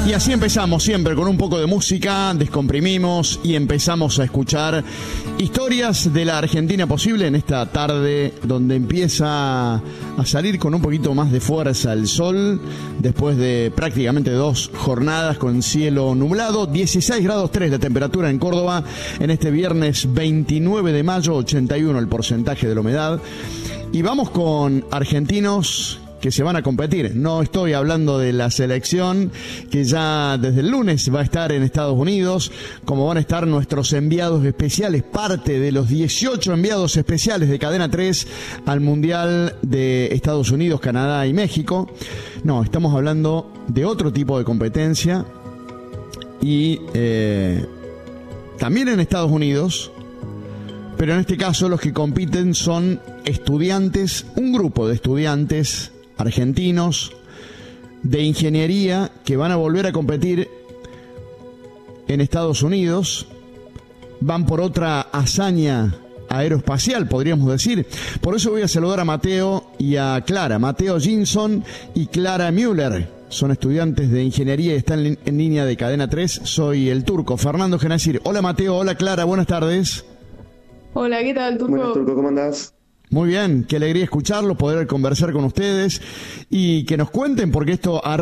Y así empezamos siempre con un poco de música, descomprimimos y empezamos a escuchar historias de la Argentina posible en esta tarde donde empieza a salir con un poquito más de fuerza el sol después de prácticamente 2 jornadas con cielo nublado. 16 grados 3 de temperatura en Córdoba en este viernes 29 de mayo, 81 el porcentaje de la humedad. Y vamos con argentinos que se van a competir. No estoy hablando de la selección que ya desde el lunes va a estar en Estados Unidos, como van a estar nuestros enviados especiales, parte de los 18 enviados especiales de Cadena 3 al Mundial de Estados Unidos, Canadá y México. No, estamos hablando de otro tipo de competencia y también en Estados Unidos, pero en este caso los que compiten son estudiantes, un grupo de estudiantes argentinos de ingeniería que van a volver a competir en Estados Unidos. Van por otra hazaña aeroespacial, podríamos decir. Por eso voy a saludar a Mateo y a Clara. Mateo Ginson y Clara Müller son estudiantes de ingeniería y están en línea de Cadena 3. Soy el Turco, Fernando Genacir. Hola Mateo, hola Clara, buenas tardes. Hola, ¿qué tal, Turco? Buenas, Turco, ¿cómo andás? Muy bien, qué alegría escucharlo, poder conversar con ustedes y que nos cuenten, porque esto